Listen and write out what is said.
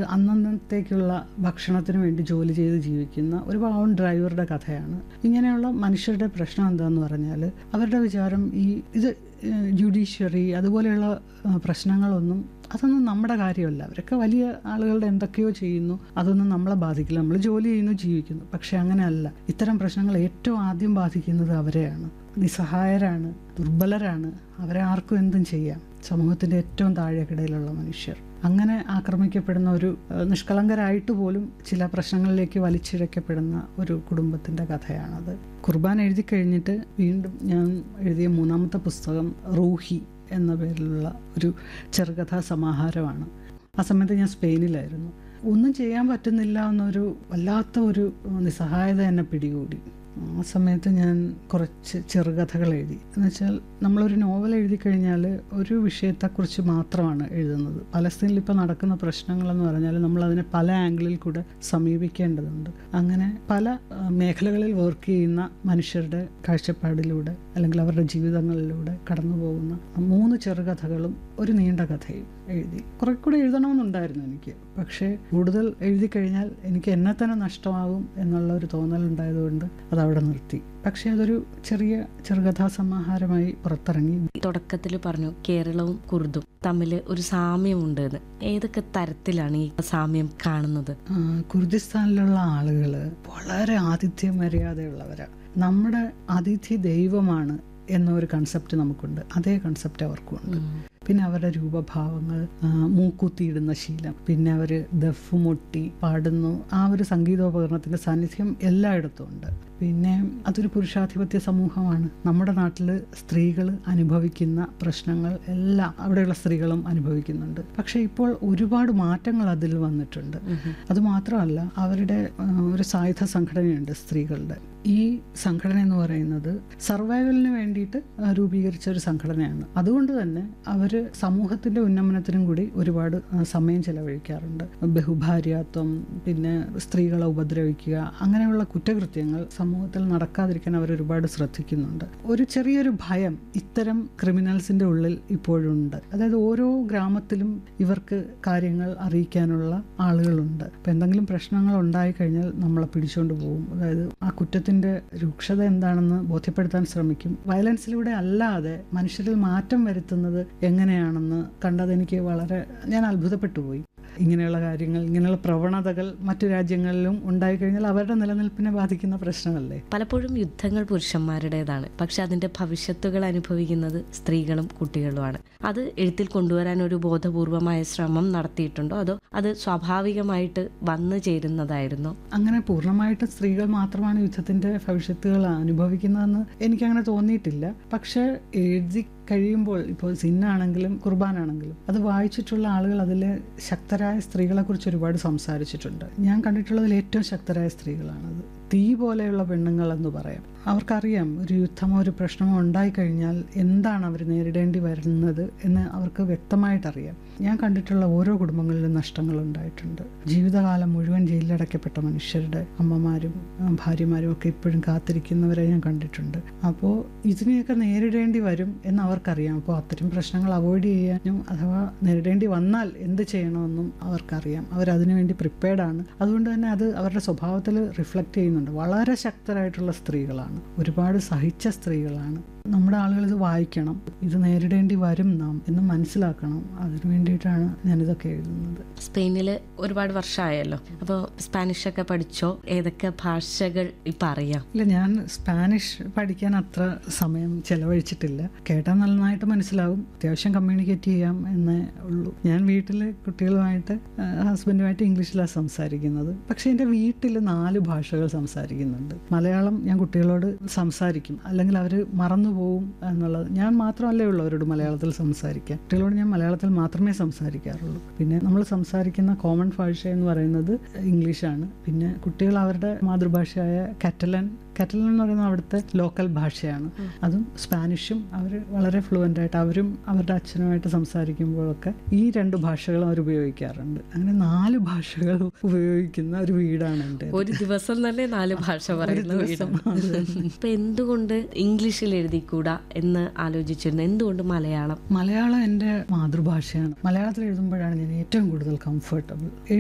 അന്നന്നത്തേക്കുള്ള ഭക്ഷണത്തിന് വേണ്ടി ജോലി ചെയ്ത് ജീവിക്കുന്ന ഒരു പാവം ഡ്രൈവറുടെ കഥയാണ്. ഇങ്ങനെയുള്ള മനുഷ്യരുടെ പ്രശ്നം എന്താന്ന് പറഞ്ഞാൽ അവരുടെ വിചാരം ഇത് ജുഡീഷ്യറി അതുപോലെയുള്ള പ്രശ്നങ്ങളൊന്നും അതൊന്നും നമ്മുടെ കാര്യമല്ല. അവരൊക്കെ വലിയ ആളുകളുടെ എന്തൊക്കെയോ ചെയ്യുന്നു, അതൊന്നും നമ്മളെ ബാധിക്കില്ല. നമ്മൾ ജോലി ചെയ്യുന്നു, ജീവിക്കുന്നു. പക്ഷെ അങ്ങനെയല്ല. ഇത്തരം പ്രശ്നങ്ങൾ ഏറ്റവും ആദ്യം ബാധിക്കുന്നത് അവരെയാണ്. നിസ്സഹായരാണ്, ദുർബലരാണ്. അവരെ ആർക്കും എന്തും ചെയ്യാം. സമൂഹത്തിൻ്റെ ഏറ്റവും താഴെക്കിടയിലുള്ള മനുഷ്യർ അങ്ങനെ ആക്രമിക്കപ്പെടുന്ന ഒരു നിഷ്കളങ്കരായിട്ട് പോലും ചില പ്രശ്നങ്ങളിലേക്ക് വലിച്ചിഴക്കപ്പെടുന്ന ഒരു കുടുംബത്തിൻ്റെ കഥയാണത്. ഖുർബാൻ എഴുതി കഴിഞ്ഞിട്ട് വീണ്ടും ഞാൻ എഴുതിയ 3ാമത്തെ പുസ്തകം റൂഹി എന്ന പേരിലുള്ള ഒരു ചെറുകഥാ സമാഹാരമാണ്. ആ സമയത്ത് ഞാൻ സ്പെയിനിലായിരുന്നു. ഒന്നും ചെയ്യാൻ പറ്റുന്നില്ല എന്നൊരു വല്ലാത്ത ഒരു നിസ്സഹായത എന്നെ പിടികൂടി. ആ സമയത്ത് ഞാൻ കുറച്ച് ചെറുകഥകൾ എഴുതി. എന്നുവെച്ചാൽ നമ്മളൊരു നോവൽ എഴുതി കഴിഞ്ഞാൽ ഒരു വിഷയത്തെക്കുറിച്ച് മാത്രമാണ് എഴുതുന്നത്. പലസ്തീനിൽ ഇപ്പോൾ നടക്കുന്ന പ്രശ്നങ്ങളെന്ന് പറഞ്ഞാൽ നമ്മളതിനെ പല ആംഗിളിൽ കൂടെ സമീപിക്കേണ്ടതുണ്ട്. അങ്ങനെ പല മേഖലകളിൽ വർക്ക് ചെയ്യുന്ന മനുഷ്യരുടെ കാഴ്ചപ്പാടിലൂടെ അല്ലെങ്കിൽ അവരുടെ ജീവിതങ്ങളിലൂടെ കടന്നു പോകുന്ന 3 ചെറുകഥകളും ഒരു നീണ്ട കഥയും എഴുതി. കുറെ കൂടെ എഴുതണമെന്നുണ്ടായിരുന്നു എനിക്ക്. പക്ഷേ കൂടുതൽ എഴുതി കഴിഞ്ഞാൽ എനിക്ക് എന്നെ തന്നെ നഷ്ടമാകും എന്നുള്ള ഒരു തോന്നലുണ്ടായതുകൊണ്ട് അതവിടെ നിർത്തി. പക്ഷെ അതൊരു ചെറിയ ചെറുകഥാ സമാഹാരമായി പുറത്തിറങ്ങി. തുടക്കത്തിൽ പറഞ്ഞു കേരളവും കുർദും തമ്മിൽ ഒരു സാമ്യമുണ്ട് എന്ന്. ഏതൊക്കെ തരത്തിലാണ് ഈ സാമ്യം കാണുന്നത്? കുർദിസ്ഥാനിലുള്ള ആളുകൾ വളരെ ആതിഥ്യ മര്യാദയുള്ളവരാണ്. നമ്മുടെ അതിഥി ദൈവമാണ് എന്നൊരു കൺസെപ്റ്റ് നമുക്കുണ്ട്. അതേ കൺസെപ്റ്റ് അവർക്കുണ്ട്. പിന്നെ അവരുടെ രൂപഭാവങ്ങൾ, മൂക്കുത്തിയിടുന്ന ശീലം, പിന്നെ അവർ ദഫ് മുട്ടി പാടുന്നു. ആ ഒരു സംഗീതോപകരണത്തിൻ്റെ സാന്നിധ്യം എല്ലായിടത്തും ഉണ്ട്. പിന്നെ അതൊരു പുരുഷാധിപത്യ സമൂഹമാണ്. നമ്മുടെ നാട്ടിൽ സ്ത്രീകൾ അനുഭവിക്കുന്ന പ്രശ്നങ്ങൾ എല്ലാം അവിടെയുള്ള സ്ത്രീകളും അനുഭവിക്കുന്നുണ്ട്. പക്ഷെ ഇപ്പോൾ ഒരുപാട് മാറ്റങ്ങൾ അതിൽ വന്നിട്ടുണ്ട്. അതുമാത്രമല്ല, അവരുടെ ഒരു സായുധ സംഘടനയുണ്ട് സ്ത്രീകളുടെ. ഈ സംഘടന എന്ന് പറയുന്നത് സർവൈവലിന് വേണ്ടിയിട്ട് രൂപീകരിച്ച ഒരു സംഘടനയാണ്. അതുകൊണ്ട് തന്നെ അവർ സമൂഹത്തിന്റെ ഉന്നമനത്തിനും കൂടി ഒരുപാട് സമയം ചെലവഴിക്കാറുണ്ട്. ബഹുഭാര്യാത്വം, പിന്നെ സ്ത്രീകളെ ഉപദ്രവിക്കുക, അങ്ങനെയുള്ള കുറ്റകൃത്യങ്ങൾ സമൂഹത്തിൽ നടക്കാതിരിക്കാൻ അവർ ഒരുപാട് ശ്രദ്ധിക്കുന്നുണ്ട്. ഒരു ചെറിയൊരു ഭയം ഇത്തരം ക്രിമിനൽസിന്റെ ഉള്ളിൽ ഇപ്പോഴുണ്ട്. അതായത് ഓരോ ഗ്രാമത്തിലും ഇവർക്ക് കാര്യങ്ങൾ അറിയിക്കാനുള്ള ആളുകളുണ്ട്. അപ്പം എന്തെങ്കിലും പ്രശ്നങ്ങൾ ഉണ്ടായിക്കഴിഞ്ഞാൽ നമ്മളെ പിടിച്ചുകൊണ്ട് പോകും. അതായത് ആ കുറ്റത്തിന്റെ രൂക്ഷത എന്താണെന്ന് ബോധ്യപ്പെടുത്താൻ ശ്രമിക്കും. വയലൻസിലൂടെ അല്ലാതെ മനുഷ്യരിൽ മാറ്റം വരുത്തുന്നത് എങ്ങനെയാണെന്ന് കണ്ടത് എനിക്ക് ഞാൻ അത്ഭുതപ്പെട്ടു പോയി. ഇങ്ങനെയുള്ള കാര്യങ്ങൾ, ഇങ്ങനെയുള്ള പ്രവണതകൾ മറ്റു രാജ്യങ്ങളിലും ഉണ്ടായിക്കഴിഞ്ഞാൽ അവരുടെ നിലനിൽപ്പിനെ ബാധിക്കുന്ന പ്രശ്നമല്ലേ. പലപ്പോഴും യുദ്ധങ്ങൾ പുരുഷന്മാരുടേതാണ്, പക്ഷെ അതിന്റെ ഭവിഷ്യത്തുകൾ അനുഭവിക്കുന്നത് സ്ത്രീകളും കുട്ടികളുമാണ്. അത് എഴുത്തിൽ കൊണ്ടുവരാൻ ഒരു ബോധപൂർവമായ ശ്രമം നടത്തിയിട്ടുണ്ടോ, അതോ അത് സ്വാഭാവികമായിട്ട് വന്നു ചേരുന്നതായിരുന്നോ? അങ്ങനെ പൂർണ്ണമായിട്ട് സ്ത്രീകൾ മാത്രമാണ് യുദ്ധത്തിന്റെ ഭവിഷ്യത്തുകൾ അനുഭവിക്കുന്നതെന്ന് എനിക്കങ്ങനെ തോന്നിയിട്ടില്ല. പക്ഷെ എഴുതി കഴിയുമ്പോൾ ഇപ്പോൾ സിന്നാണെങ്കിലും ഖുർബാനാണെങ്കിലും അത് വായിച്ചിട്ടുള്ള ആളുകൾ അതിൽ ശക്തരായ സ്ത്രീകളെ കുറിച്ച് ഒരുപാട് സംസാരിച്ചിട്ടുണ്ട്. ഞാൻ കണ്ടിട്ടുള്ളതിൽ ഏറ്റവും ശക്തരായ സ്ത്രീകളാണത്. തീ പോലെയുള്ള പെണ്ണുങ്ങൾ എന്ന് പറയാം. അവർക്കറിയാം ഒരു യുദ്ധമോ ഒരു പ്രശ്നമോ ഉണ്ടായിക്കഴിഞ്ഞാൽ എന്താണ് അവർ നേരിടേണ്ടി വരുന്നത് എന്ന് അവർക്ക് വ്യക്തമായിട്ടറിയാം. ഞാൻ കണ്ടിട്ടുള്ള ഓരോ കുടുംബങ്ങളിലും നഷ്ടങ്ങൾ ഉണ്ടായിട്ടുണ്ട്. ജീവിതകാലം മുഴുവൻ ജയിലിലടയ്ക്കപ്പെട്ട മനുഷ്യരുടെ അമ്മമാരും ഭാര്യമാരും ഒക്കെ ഇപ്പോഴും കാത്തിരിക്കുന്നവരെ ഞാൻ കണ്ടിട്ടുണ്ട്. അപ്പോൾ ഇതിനെയൊക്കെ നേരിടേണ്ടി വരും എന്ന് അവർക്കറിയാം. അപ്പോൾ അത്തരം പ്രശ്നങ്ങൾ അവോയ്ഡ് ചെയ്യാനും അഥവാ നേരിടേണ്ടി വന്നാൽ എന്ത് ചെയ്യണമെന്നും അവർക്കറിയാം. അവരതിനുവേണ്ടി പ്രിപ്പയർഡാണ്. അതുകൊണ്ട് തന്നെ അത് അവരുടെ സ്വഭാവത്തിൽ റിഫ്ലക്റ്റ് ചെയ്യുന്നുണ്ട്. വളരെ ശക്തരായിട്ടുള്ള സ്ത്രീകളാണ്, ഒരുപാട് സഹിച്ച സ്ത്രീകളാണ്. നമ്മുടെ ആളുകൾ ഇത് വായിക്കണം, ഇത് നേരിടേണ്ടി വരും നാം എന്ന് മനസ്സിലാക്കണം. അതിനു വേണ്ടിയിട്ടാണ് ഞാനിതൊക്കെ എഴുതുന്നത്. സ്പെയിനില് ഒരുപാട് വർഷമായല്ലോ, അപ്പോൾ സ്പാനിഷ് ഒക്കെ പഠിച്ചോ? ഏതൊക്കെ ഭാഷകൾ ഇപ്പം അറിയാം? ഇല്ല, ഞാൻ സ്പാനിഷ് പഠിക്കാൻ അത്ര സമയം ചെലവഴിച്ചിട്ടില്ല. കേട്ടാൽ നന്നായിട്ട് മനസ്സിലാവും, അത്യാവശ്യം കമ്മ്യൂണിക്കേറ്റ് ചെയ്യാം എന്നേ ഉള്ളൂ. ഞാൻ വീട്ടിൽ കുട്ടികളുമായിട്ട് ഹസ്ബൻഡുമായിട്ട് ഇംഗ്ലീഷിലാണ് സംസാരിക്കുന്നത്. പക്ഷെ എൻ്റെ വീട്ടിൽ 4 ഭാഷകൾ സംസാരിക്കുന്നുണ്ട്. മലയാളം ഞാൻ കുട്ടികളോട് സംസാരിക്കും, അല്ലെങ്കിൽ അവർ മറന്നു പോവും എന്നുള്ളത്. ഞാൻ മാത്രമല്ലേ ഉള്ളൂ അവരോട് മലയാളത്തിൽ സംസാരിക്കാൻ. കുട്ടികളോട് ഞാൻ മലയാളത്തിൽ മാത്രമേ സംസാരിക്കാറുള്ളൂ. പിന്നെ നമ്മൾ സംസാരിക്കുന്ന കോമൺ ഭാഷ എന്ന് പറയുന്നത് ഇംഗ്ലീഷാണ്. പിന്നെ കുട്ടികൾ അവരുടെ മാതൃഭാഷയായ കാറ്റലൻ എന്ന് പറയുന്നത് അവിടുത്തെ ലോക്കൽ ഭാഷയാണ്. അതും സ്പാനിഷും അവർ വളരെ ഫ്ലുവൻ്റ് ആയിട്ട് അവരും അവരുടെ അച്ഛനുമായിട്ട് സംസാരിക്കുമ്പോഴൊക്കെ ഈ 2 ഭാഷകളും അവർ ഉപയോഗിക്കാറുണ്ട്. അങ്ങനെ 4 ഭാഷകൾ ഉപയോഗിക്കുന്ന ഒരു വീടാണ് എൻ്റെ. ഒരു ദിവസം തന്നെ 4 ഭാഷ പറയുന്ന വീടാണ്. ഇപ്പൊ എന്തുകൊണ്ട് ഇംഗ്ലീഷിൽ എഴുതിക്കൂടാ എന്ന് ആലോചിച്ചിരുന്നു? എന്തുകൊണ്ട് മലയാളം? മലയാളം എൻ്റെ മാതൃഭാഷയാണ്. മലയാളത്തിൽ എഴുതുമ്പോഴാണ് ഞാൻ ഏറ്റവും കൂടുതൽ കംഫർട്ടബിൾ.